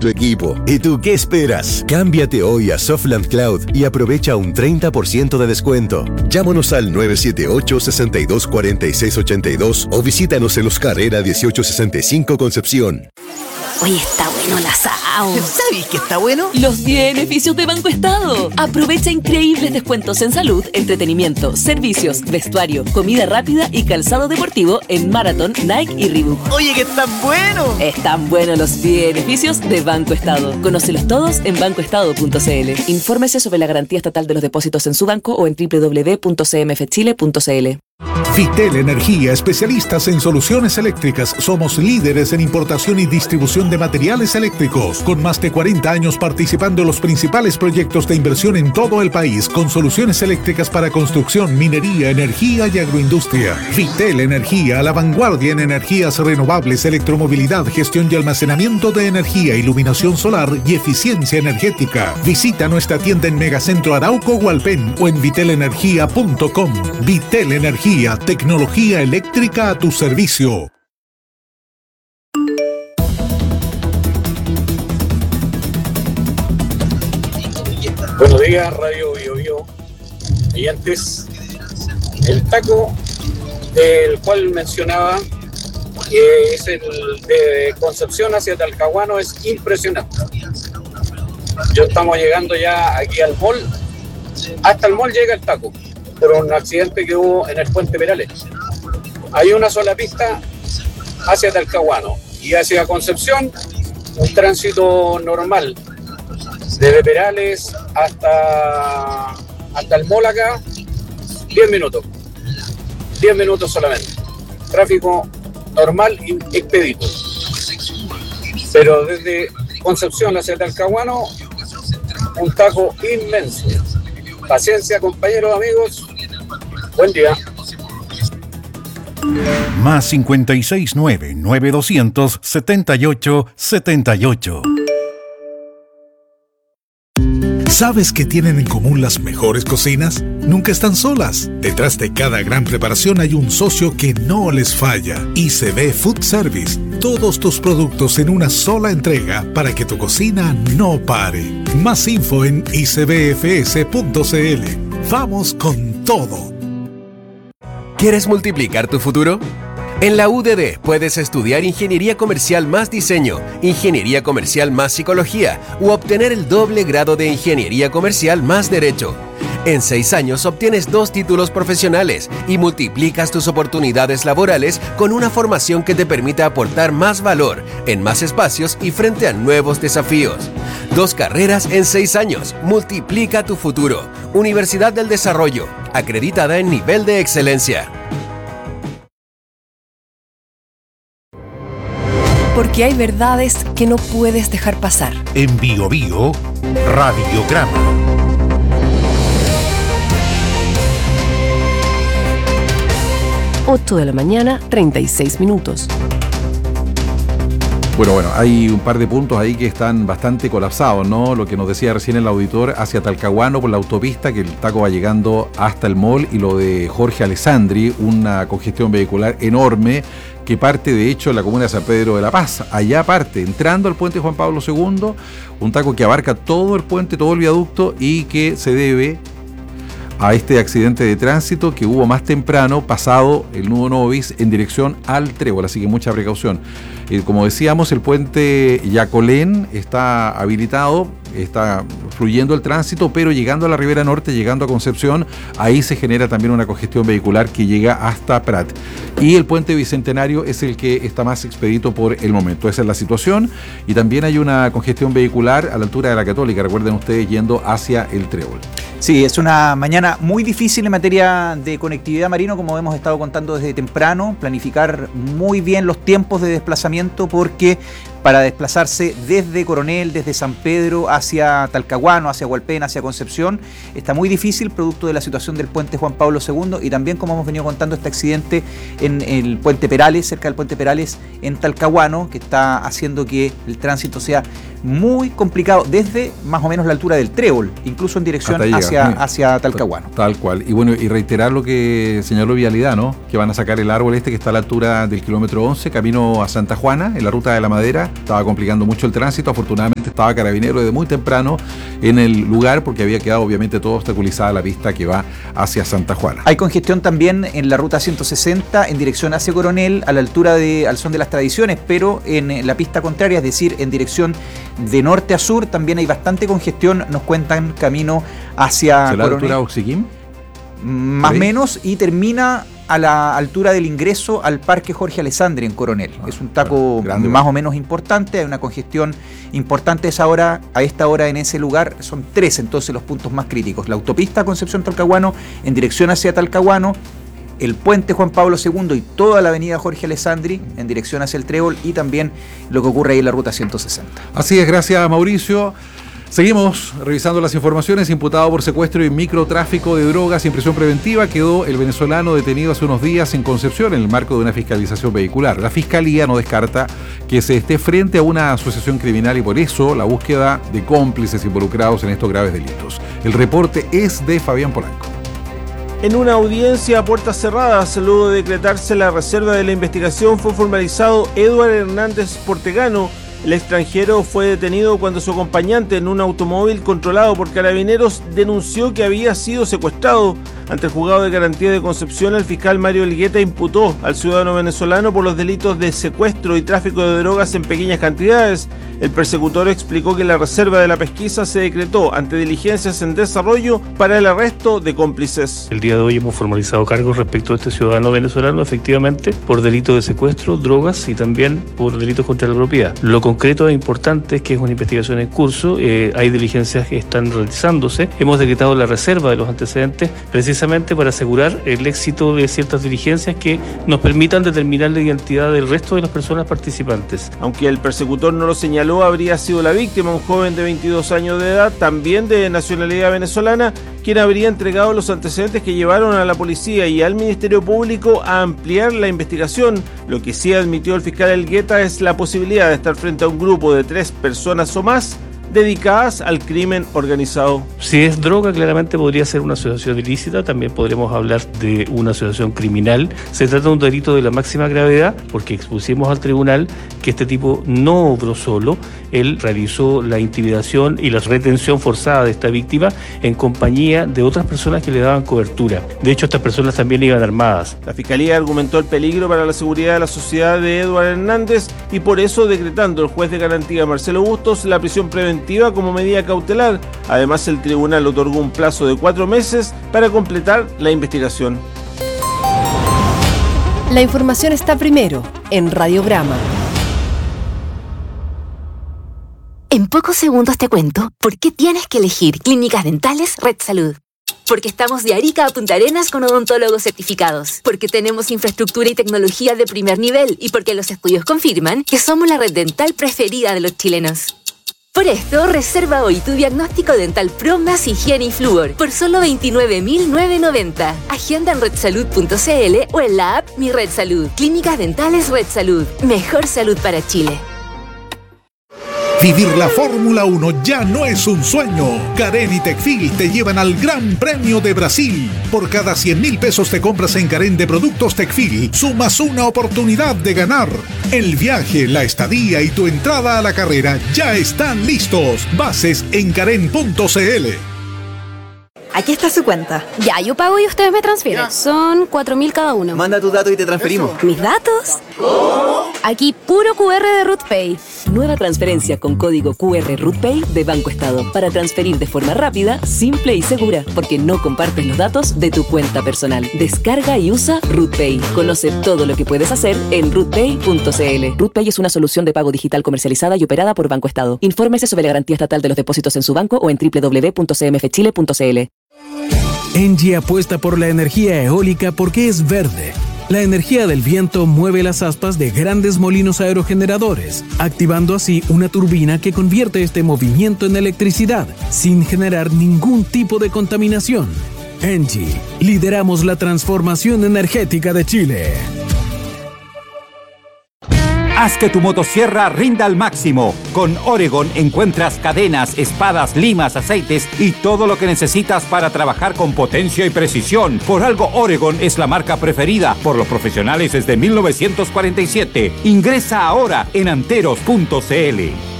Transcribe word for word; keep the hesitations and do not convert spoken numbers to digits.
tu equipo. ¿Y tú qué esperas? Cámbiate hoy a Softland Cloud y aprovecha un treinta por ciento de descuento. Llámanos al nueve siete ocho, seis dos cuatro seis ocho dos o visítanos en Los Carrera dieciocho sesenta y cinco Concepción. Oye, está bueno el asado. ¿Sabes qué está bueno? Los beneficios de Banco Estado. Aprovecha increíbles descuentos en salud, entretenimiento, servicios, vestuario, comida rápida y calzado deportivo en Marathon, Nike y Reebok. Oye, que están buenos. Están buenos los beneficios de Banco Estado. Conócelos todos en banco estado punto c l. Infórmese sobre la garantía estatal de los depósitos en su banco o en doble u doble u doble u punto c m f chile punto c l. Vitel Energía, especialistas en soluciones eléctricas. Somos líderes en importación y distribución de materiales eléctricos, con más de cuarenta años participando en los principales proyectos de inversión en todo el país, con soluciones eléctricas para construcción, minería, energía y agroindustria. Vitel Energía, a la vanguardia en energías renovables, electromovilidad, gestión y almacenamiento de energía, iluminación solar y eficiencia energética. Visita nuestra tienda en Megacentro Arauco Hualpén o en vitel energía punto com. Vitel Energía, tecnología eléctrica a tu servicio. Buenos días, Radio Bio Bio. Y antes, el taco del cual mencionaba, que es el de Concepción hacia Talcahuano, es impresionante. Ya estamos llegando ya aquí al mall. Hasta el mall llega el taco, por un accidente que hubo en el puente Perales. Hay una sola pista hacia Talcahuano y hacia Concepción un tránsito normal desde Perales hasta hasta el mall acá, diez minutos diez minutos solamente, tráfico normal y expedito. Pero desde Concepción hacia Talcahuano un taco inmenso. Paciencia, compañeros, amigos. Buen día. Más cincuenta y seis nueve, nueve doscientos, setenta y ocho, setenta y ocho. ¿Sabes qué tienen en común las mejores cocinas? Nunca están solas. Detrás de cada gran preparación hay un socio que no les falla. I C B Food Service. Todos tus productos en una sola entrega para que tu cocina no pare. Más info en i c b f s punto c l. Vamos con todo. ¿Quieres multiplicar tu futuro? En la U D D puedes estudiar Ingeniería Comercial más Diseño, Ingeniería Comercial más Psicología u obtener el doble grado de Ingeniería Comercial más Derecho. En seis años obtienes dos títulos profesionales y multiplicas tus oportunidades laborales con una formación que te permita aportar más valor en más espacios y frente a nuevos desafíos. Dos carreras en seis años. Multiplica tu futuro. Universidad del Desarrollo, acreditada en nivel de excelencia. Porque hay verdades que no puedes dejar pasar. En Bio Bio, Radiograma. ocho de la mañana, treinta y seis minutos. Bueno, bueno, hay un par de puntos ahí que están bastante colapsados, ¿no? Lo que nos decía recién el auditor hacia Talcahuano por la autopista, que el taco va llegando hasta el mall, y lo de Jorge Alessandri, una congestión vehicular enorme que parte de hecho en la comuna de San Pedro de la Paz. Allá parte, entrando al puente Juan Pablo segundo, un taco que abarca todo el puente, todo el viaducto y que se debe a este accidente de tránsito que hubo más temprano, pasado el nudo Novis en dirección al Trébol, así que mucha precaución. Eh, como decíamos, el puente Yacolén está habilitado, está fluyendo el tránsito, pero llegando a la Ribera Norte, llegando a Concepción, ahí se genera también una congestión vehicular que llega hasta Prat. Y el puente Bicentenario es el que está más expedito por el momento. Esa es la situación. Y también hay una congestión vehicular a la altura de la Católica, recuerden ustedes, yendo hacia el Trébol. Sí, es una mañana muy difícil en materia de conectividad, Marino, como hemos estado contando desde temprano. Planificar muy bien los tiempos de desplazamiento, porque para desplazarse desde Coronel, desde San Pedro hacia Talcahuano, hacia Hualpén, hacia Concepción, está muy difícil, producto de la situación del puente Juan Pablo segundo y también, como hemos venido contando, este accidente en el puente Perales, cerca del puente Perales en Talcahuano, que está haciendo que el tránsito sea muy complicado desde más o menos la altura del Trébol, incluso en dirección hacia, hacia Talcahuano. Tal cual. Y bueno, y reiterar lo que señaló Vialidad, ¿no? Que van a sacar el árbol este que está a la altura del kilómetro once, camino a Santa Juana, en la ruta de la Madera. Estaba complicando mucho el tránsito. Afortunadamente efectivamente estaba Carabineros desde muy temprano en el lugar porque había quedado obviamente todo obstaculizada la pista que va hacia Santa Juana. Hay congestión también en la ruta ciento sesenta en dirección hacia Coronel, a la altura de Al Son de las Tradiciones, pero en la pista contraria, es decir, en dirección de norte a sur, también hay bastante congestión, nos cuentan, camino hacia ¿Será Coronel. la altura de Oxiquim? Más o menos, y termina a la altura del ingreso al Parque Jorge Alessandri en Coronel. Ah, es un taco grande, más o menos importante, hay una congestión importante a esa hora, a esta hora en ese lugar. Son tres entonces los puntos más críticos: la autopista Concepción-Talcahuano en dirección hacia Talcahuano, el puente Juan Pablo segundo y toda la avenida Jorge Alessandri en dirección hacia el Trébol, y también lo que ocurre ahí en la ruta ciento sesenta. Así es, gracias Mauricio. Seguimos revisando las informaciones. Imputado por secuestro y microtráfico de drogas y en prisión preventiva quedó el venezolano detenido hace unos días en Concepción en el marco de una fiscalización vehicular. La Fiscalía no descarta que se esté frente a una asociación criminal y por eso la búsqueda de cómplices involucrados en estos graves delitos. El reporte es de Fabián Polanco. En una audiencia a puertas cerradas, luego de decretarse la reserva de la investigación, fue formalizado Eduard Hernández Portegano. El extranjero fue detenido cuando su acompañante en un automóvil controlado por Carabineros denunció que había sido secuestrado. Ante el juzgado de garantía de Concepción, el fiscal Mario Elgueta imputó al ciudadano venezolano por los delitos de secuestro y tráfico de drogas en pequeñas cantidades. El persecutor explicó que la reserva de la pesquisa se decretó ante diligencias en desarrollo para el arresto de cómplices. El día de hoy hemos formalizado cargos respecto a este ciudadano venezolano, efectivamente, por delitos de secuestro, drogas y también por delitos contra la propiedad. Lo concreto e importante es que es una investigación en curso, eh, hay diligencias que están realizándose. Hemos decretado la reserva de los antecedentes precisamente para asegurar el éxito de ciertas diligencias que nos permitan determinar la identidad del resto de las personas participantes. Aunque el persecutor no lo señaló, habría sido la víctima, un joven de veintidós años de edad, también de nacionalidad venezolana, quien habría entregado los antecedentes que llevaron a la policía y al Ministerio Público a ampliar la investigación. Lo que sí admitió el fiscal Elgueta es la posibilidad de estar frente a un grupo de tres personas o más dedicadas al crimen organizado. Si es droga, claramente podría ser una asociación ilícita, también podremos hablar de una asociación criminal. Se trata de un delito de la máxima gravedad porque expusimos al tribunal que este tipo no obró solo, él realizó la intimidación y la retención forzada de esta víctima en compañía de otras personas que le daban cobertura. De hecho, estas personas también iban armadas. La Fiscalía argumentó el peligro para la seguridad de la sociedad de Eduard Hernández y por eso decretando el juez de garantía Marcelo Bustos la prisión preventiva como medida cautelar. Además, el tribunal otorgó un plazo de cuatro meses para completar la investigación. La información está primero en Radiograma. En pocos segundos te cuento por qué tienes que elegir Clínicas Dentales Red Salud. Porque estamos de Arica a Punta Arenas con odontólogos certificados. Porque tenemos infraestructura y tecnología de primer nivel. Y porque los estudios confirman que somos la red dental preferida de los chilenos. Por esto, reserva hoy tu diagnóstico dental Pro más higiene y flúor por solo veintinueve mil novecientos noventa. Agenda en red salud punto c l o en la app Mi Red Salud. Clínicas Dentales Red Salud. Mejor salud para Chile. Vivir la Fórmula uno ya no es un sueño. Carén y Tecfil te llevan al Gran Premio de Brasil. Por cada cien mil pesos te compras en Carén de productos Tecfil, sumas una oportunidad de ganar. El viaje, la estadía y tu entrada a la carrera ya están listos. Bases en carén punto c l. Aquí está su cuenta. Ya, yo pago y ustedes me transfieren. Son cuatro mil cada uno. Manda tus datos y te transferimos. Eso. ¿Mis datos? ¿Cómo? Aquí puro Q R de RootPay. Nueva transferencia con código Q R RootPay de Banco Estado para transferir de forma rápida, simple y segura, porque no compartes los datos de tu cuenta personal. Descarga y usa RootPay. Conoce todo lo que puedes hacer en rootpay punto c l. RootPay es una solución de pago digital comercializada y operada por Banco Estado. Infórmese sobre la garantía estatal de los depósitos en su banco o en doble u doble u doble u punto c m f chile punto c l. Engie apuesta por la energía eólica porque es verde. La energía del viento mueve las aspas de grandes molinos aerogeneradores, activando así una turbina que convierte este movimiento en electricidad, sin generar ningún tipo de contaminación. Engie, lideramos la transformación energética de Chile. Haz que tu motosierra rinda al máximo. Con Oregon encuentras cadenas, espadas, limas, aceites y todo lo que necesitas para trabajar con potencia y precisión. Por algo Oregon es la marca preferida por los profesionales desde mil novecientos cuarenta y siete. Ingresa ahora en anteros punto c l.